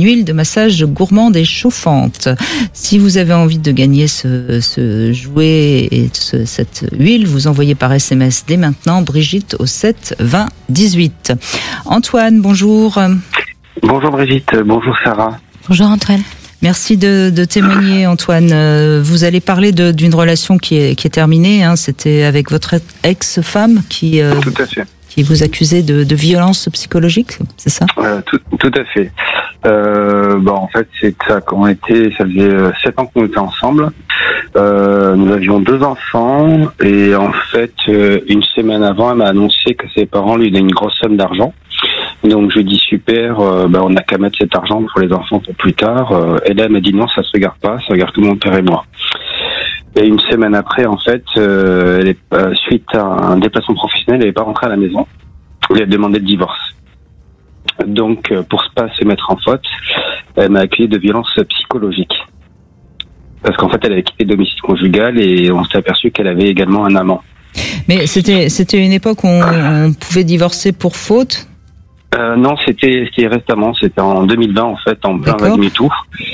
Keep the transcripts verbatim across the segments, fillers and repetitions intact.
huile de massage gourmande et chauffante. Si vous avez envie de gagner ce, ce jouet et ce, cette huile, vous envoyez par S M S dès maintenant Brigitte au sept vingt dix-huit. Antoine, bonjour. Bonjour Brigitte, bonjour Sarah. Bonjour Antoine. Merci de, de témoigner, Antoine. Euh, vous allez parler de, d'une relation qui est, qui est terminée. Hein. C'était avec votre ex-femme qui, euh, tout à fait. qui vous accusait de, de violence psychologique, c'est ça ? euh, tout, tout à fait. Euh, bon, en fait, c'est ça qu'on était. Ça faisait sept ans qu'on était ensemble. Euh, nous avions deux enfants et en fait, euh, une semaine avant, elle m'a annoncé que ses parents lui donnaient une grosse somme d'argent. Donc je dis super, euh, bah, on n'a qu'à mettre cet argent pour les enfants pour plus tard. Euh, et là elle m'a dit non, ça se regarde pas, ça regarde que mon père et moi. Et une semaine après, en fait, euh, elle est, euh, suite à un déplacement professionnel, elle n'est pas rentrée à la maison. Elle a demandé le divorce. Donc euh, pour pas se mettre en faute, elle m'a accusé de violence psychologique. Parce qu'en fait elle avait quitté le domicile conjugal et on s'est aperçu qu'elle avait également un amant. Mais c'était, c'était une époque où on, on pouvait divorcer pour faute ? Euh, non, c'était, c'était récemment, c'était en deux mille vingt en fait, en plein vague MeToo.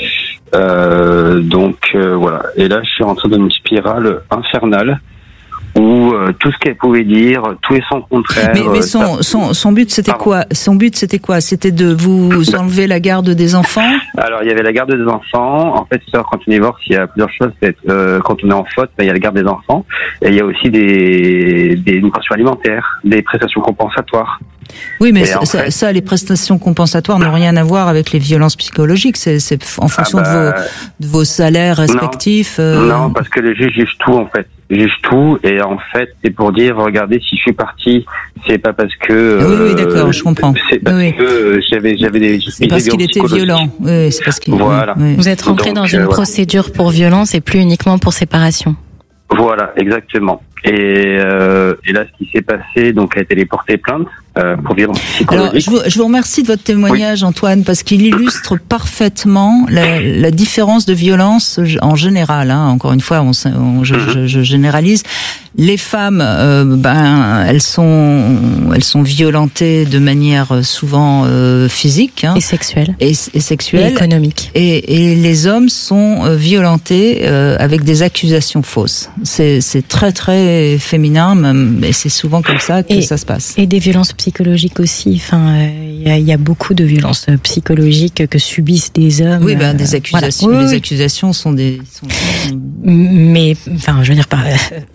Euh, donc euh, voilà. Et là, je suis rentré dans une spirale infernale où euh, tout ce qu'elle pouvait dire, tout est son contraire. Mais, mais son, ça... son, son but, c'était Pardon. quoi Son but, c'était quoi C'était de vous enlever la garde des enfants ? Alors, il y avait la garde des enfants. En fait, quand on divorce, il y a plusieurs choses. C'est, euh, quand on est en faute, ben, il y a la garde des enfants. Et il y a aussi des, des une pension alimentaire, des prestations compensatoires. Oui, mais ça, fait... ça, les prestations compensatoires n'ont rien à voir avec les violences psychologiques. C'est, c'est en fonction ah bah... de, vos, de vos salaires respectifs. Non, euh... non, parce que le juge juge tout, en fait. Juge tout, et en fait, c'est pour dire, regardez, si je suis parti, c'est pas parce que... Euh, oui, oui, d'accord, je comprends. C'est parce oui. que euh, j'avais, j'avais des... C'est parce qu'il était violent. Oui, c'est parce qu'il... Voilà. Oui. Vous êtes rentré Donc, dans une euh, procédure voilà. pour violence et plus uniquement pour séparation. Voilà, exactement. Et, euh, et là, ce qui s'est passé, donc, a été les porter plainte euh, pour violence psychologique. Alors, je vous, je vous remercie de votre témoignage, oui. Antoine, parce qu'il illustre parfaitement la, la différence de violence en général. Hein. Encore une fois, on, on, je, je, je généralise. Les femmes, euh, ben, elles sont, elles sont violentées de manière souvent euh, physique, hein, et sexuelle, et, et sexuelle, et économique. Et, et les hommes sont euh, violentés euh, avec des accusations fausses. C'est, c'est très très féminin, même, et c'est souvent comme ça que et, ça se passe. Et des violences psychologiques aussi. Enfin, il euh, y, y a beaucoup de violences psychologiques que subissent des hommes. Oui, ben des accusations. Voilà. Oui, les oui. accusations sont des. Sont, sont... Mais, enfin, je veux dire par.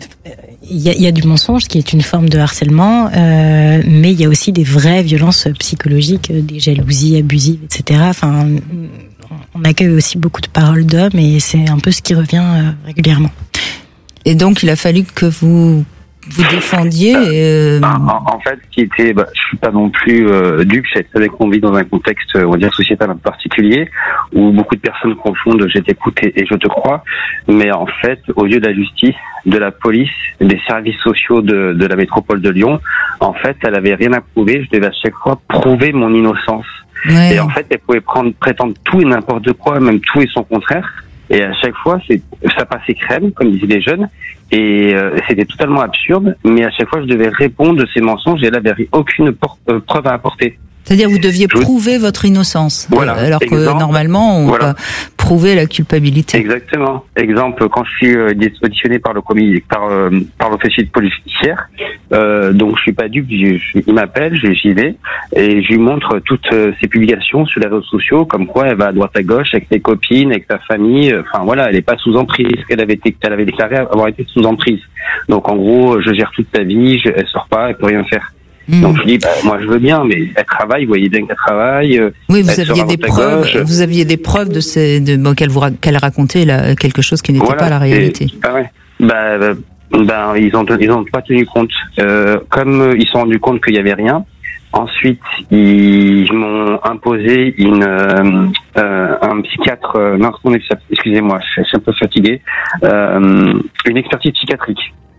Il y, a, il y a du mensonge qui est une forme de harcèlement, euh, mais il y a aussi des vraies violences psychologiques, des jalousies abusives, et cetera. Enfin, on accueille aussi beaucoup de paroles d'hommes et c'est un peu ce qui revient euh, régulièrement. Et donc, il a fallu que vous vous défendiez. Euh... En, en fait, ce qui était, bah, je suis pas non plus euh, dupe. Je savais qu'on vit dans un contexte, on va dire, sociétal un peu particulier, où beaucoup de personnes confondent je t'écoute et, et je te crois. Mais en fait, aux yeux de la justice, de la police, des services sociaux de, de la métropole de Lyon, en fait, elle avait rien à prouver. Je devais à chaque fois prouver mon innocence. Ouais. Et en fait, elle pouvait prendre, prétendre tout et n'importe quoi, même tout et son contraire. Et à chaque fois, c'est, ça passait crème, comme disaient les jeunes, et euh, c'était totalement absurde, mais à chaque fois, je devais répondre de ces mensonges et elle n'avait aucune por- euh, preuve à apporter. C'est-à-dire, vous deviez je... prouver votre innocence, voilà, alors exemple, que normalement, on voilà. va prouver la culpabilité. Exactement. Exemple, quand je suis euh, auditionné par le commis, par euh, par l'officier de police judiciaire, euh, donc je suis pas dupe, je, je, il m'appelle, j'y vais et je lui montre toutes euh, ses publications sur les réseaux sociaux, comme quoi elle va à droite à gauche avec ses copines, avec sa famille. Enfin voilà, elle est pas sous emprise, qu'elle avait été, qu'elle avait déclaré avoir été sous emprise. Donc en gros, je gère toute sa vie, je, elle sort pas, elle peut rien faire. Mmh. Donc je dis, bah, moi je veux bien, mais elle travaille, vous voyez bien qu'elle travaille. Oui, vous aviez des preuves. Gauche. Vous aviez des preuves de ces, de bon, qu'elle vous qu'elle racontait là, quelque chose qui n'était voilà, pas la réalité. C'est, ah ouais. Bah, bah, bah, ils ont ils ont pas tenu compte. Euh, comme ils se sont rendus compte qu'il y avait rien. Ensuite, ils m'ont imposé une euh, euh, un psychiatre. Euh, non, excusez-moi, je suis un peu fatigué. Euh, une expertise psychiatrique.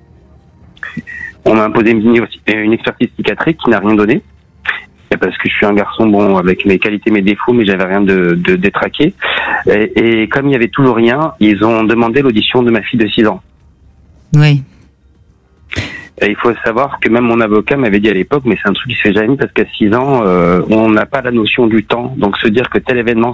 On m'a imposé une expertise psychiatrique qui n'a rien donné. Parce que je suis un garçon, bon, avec mes qualités, mes défauts, mais j'avais rien de, de détraqué. Et, et comme il y avait toujours rien, ils ont demandé l'audition de ma fille de six ans. Oui. Et il faut savoir que même mon avocat m'avait dit à l'époque, mais c'est un truc qui se fait jamais parce qu'à six ans, euh, on n'a pas la notion du temps. Donc se dire que tel événement